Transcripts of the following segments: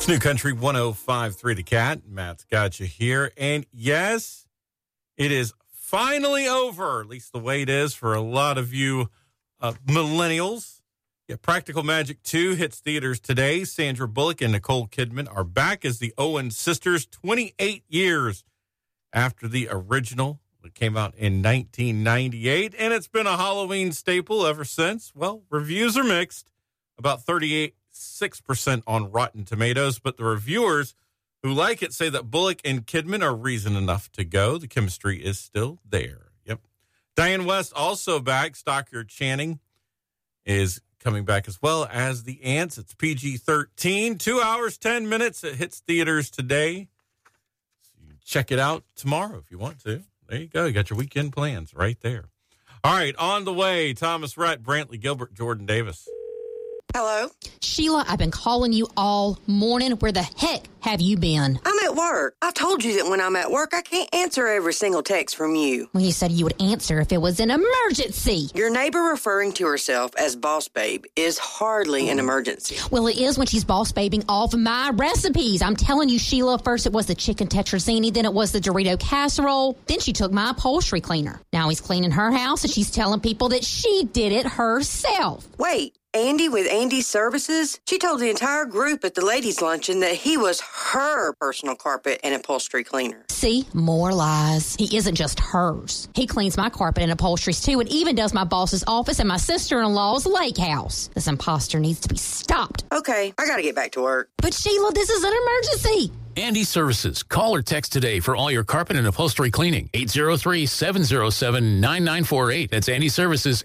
It's New Country 105.3 The Cat. Matt's got you here. And yes, it is finally over, at least the way it is for a lot of you millennials. Yeah, Practical Magic 2 hits theaters today. Sandra Bullock and Nicole Kidman are back as the Owen sisters 28 years after the original. It came out in 1998, and it's been a Halloween staple ever since. Well, reviews are mixed, about 6% on Rotten Tomatoes, but the reviewers who like it say that Bullock and Kidman are reason enough to go. The chemistry is still there. Yep. Diane West also back. Stockard Channing is coming back as well as the Ants. It's PG-13, 2 hours, 10 minutes. It hits theaters today. So you can check it out tomorrow if you want to. There you go. You got your weekend plans right there. All right, on the way, Thomas Rhett, Brantley Gilbert, Jordan Davis. Hello? Sheila, I've been calling you all morning. Where the heck have you been? I'm at work. I've told you that when I'm at work, I can't answer every single text from you. Well, you said you would answer if it was an emergency. Your neighbor referring to herself as Boss Babe is hardly an emergency. Well, it is when she's boss babing off my recipes. I'm telling you, Sheila, first it was the chicken tetrazzini, then it was the Dorito casserole, then she took my upholstery cleaner. Now he's cleaning her house, and she's telling people that she did it herself. Wait. Andy with Andy's Services? She told the entire group at the ladies' luncheon that he was her personal carpet and upholstery cleaner. See? More lies. He isn't just hers. He cleans my carpet and upholsteries, too, and even does my boss's office and my sister-in-law's lake house. This imposter needs to be stopped. Okay, I gotta get back to work. But, Sheila, this is an emergency. Andy Services. Call or text today for all your carpet and upholstery cleaning. 803-707-9948. That's Andy Services.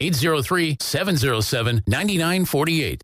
803-707-9948.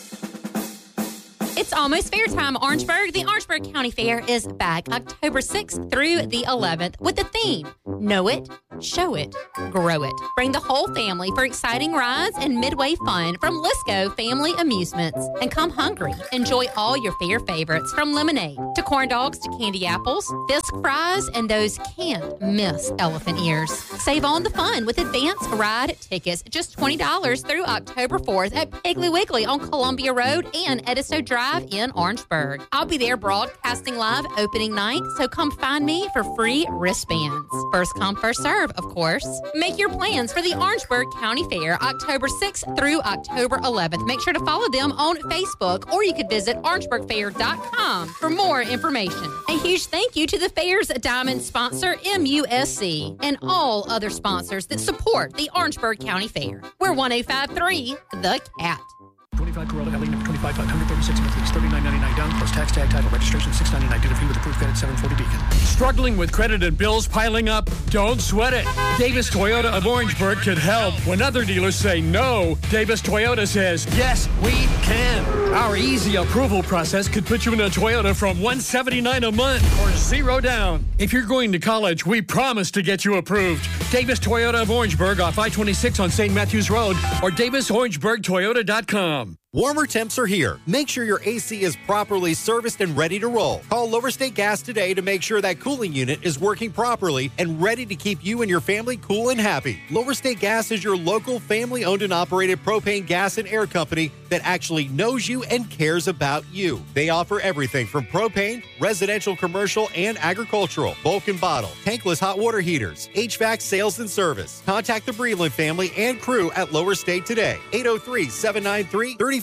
It's almost fair time, Orangeburg. The Orangeburg County Fair is back October 6th through the 11th with the theme, Know It, Show It, Grow It. Bring the whole family for exciting rides and midway fun from Lisco Family Amusements. And come hungry. Enjoy all your fair favorites from lemonade to corn dogs to candy apples, Fisk fries, and those can't miss elephant ears. Save on the fun with advance ride tickets, just $20 through October 4th at Piggly Wiggly on Columbia Road and Edisto Drive in Orangeburg. I'll be there broadcasting live opening night, so come find me for free wristbands. First come, first serve, of course. Make your plans for the Orangeburg County Fair October 6th through October 11th. Make sure to follow them on Facebook, or you could visit orangeburgfair.com for more information. A huge thank you to the fair's diamond sponsor, MUSC, and all other sponsors that support the Orangeburg County Fair. We're 105.3 The Cat. 25 Corolla LE number 25, 536 monthly, $39.99 down, plus tax, tag, title, registration, $6.99. Due to fee with approved credit, 740 Beacon. Struggling with credit and bills piling up? Don't sweat it. Davis Toyota of Orangeburg could help. When other dealers say no, Davis Toyota says, yes, we can. Our easy approval process could put you in a Toyota from $179 a month or zero down. If you're going to college, we promise to get you approved. Davis Toyota of Orangeburg off I-26 on St. Matthews Road or DavisOrangeburgToyota.com. Warmer temps are here. Make sure your AC is properly serviced and ready to roll. Call Lower State Gas today to make sure that cooling unit is working properly and ready to keep you and your family cool and happy. Lower State Gas is your local family-owned and operated propane gas and air company that actually knows you and cares about you. They offer everything from propane, residential, commercial, and agricultural, bulk and bottle, tankless hot water heaters, HVAC sales and service. Contact the Breland family and crew at Lower State today. 803-793-3558.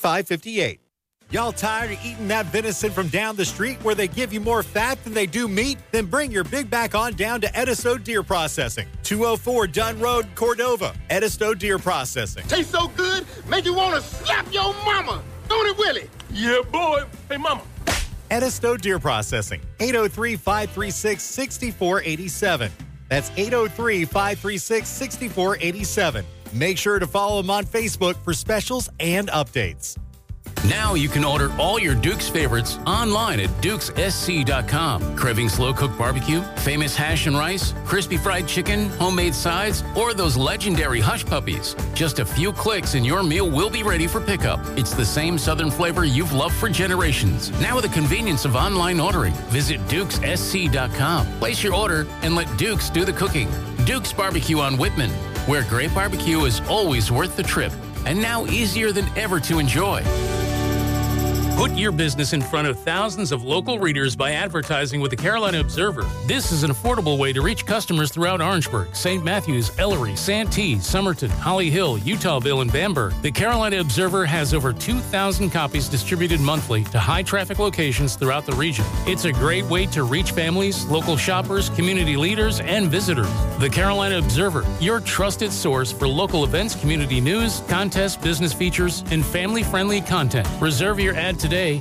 Y'all tired of eating that venison from down the street where they give you more fat than they do meat? Then bring your big back on down to Edisto Deer Processing, 204 Dunn Road, Cordova. Edisto Deer Processing. Tastes so good, make you want to slap your mama. Don't it, Willie? Yeah, boy. Hey, mama. Edisto Deer Processing, 803-536-6487. That's 803-536-6487. Make sure to follow them on Facebook for specials and updates. Now you can order all your Duke's favorites online at dukessc.com. Craving slow-cooked barbecue, famous hash and rice, crispy fried chicken, homemade sides, or those legendary hush puppies. Just a few clicks and your meal will be ready for pickup. It's the same Southern flavor you've loved for generations. Now with the convenience of online ordering. Visit dukessc.com. Place your order and let Duke's do the cooking. Duke's Barbecue on Whitman, where great barbecue is always worth the trip. And now easier than ever to enjoy. Put your business in front of thousands of local readers by advertising with the Carolina Observer. This is an affordable way to reach customers throughout Orangeburg, St. Matthews, Ellery, Santee, Somerton, Holly Hill, Utahville, and Bamberg. The Carolina Observer has over 2,000 copies distributed monthly to high-traffic locations throughout the region. It's a great way to reach families, local shoppers, community leaders, and visitors. The Carolina Observer, your trusted source for local events, community news, contests, business features, and family-friendly content. Reserve your ad today,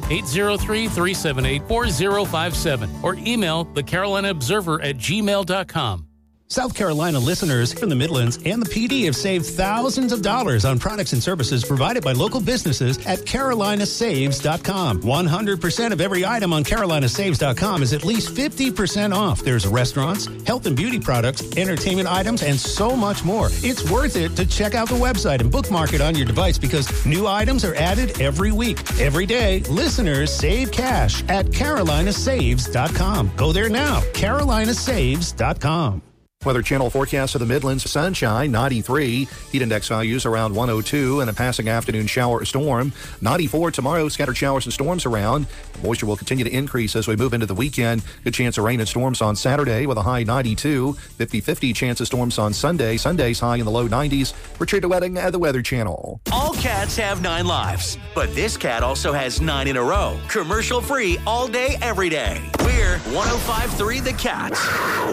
803-378-4057, or email thecarolinaobserver@gmail.com. South Carolina listeners from the Midlands and the PD have saved thousands of dollars on products and services provided by local businesses at carolinasaves.com. 100% of every item on carolinasaves.com is at least 50% off. There's restaurants, health and beauty products, entertainment items, and so much more. It's worth it to check out the website and bookmark it on your device because new items are added every week. Every day, listeners save cash at carolinasaves.com. Go there now, carolinasaves.com. Weather Channel forecast of the Midlands, sunshine, 93. Heat index values around 102 and a passing afternoon shower or storm. 94 tomorrow, scattered showers and storms around. Moisture will continue to increase as we move into the weekend. Good chance of rain and storms on Saturday with a high 92. 50-50 chance of storms on Sunday. Sunday's high in the low 90s. Richard DeWetting at the Weather Channel. All cats have 9 lives, but this cat also has 9 in a row. Commercial free all day, every day. We're 105.3 The Cat.